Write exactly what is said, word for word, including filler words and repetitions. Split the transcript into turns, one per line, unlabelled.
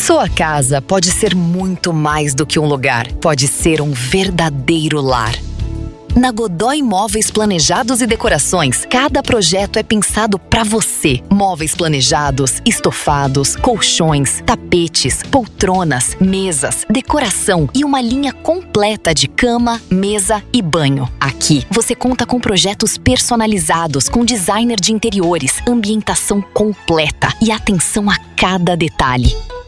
Sua casa pode ser muito mais do que um lugar. Pode ser um verdadeiro lar. Na Godoy Móveis Planejados e Decorações, cada projeto é pensado para você. Móveis planejados, estofados, colchões, tapetes, poltronas, mesas, decoração e uma linha completa de cama, mesa e banho. Aqui, você conta com projetos personalizados com designer de interiores, ambientação completa e atenção a cada detalhe.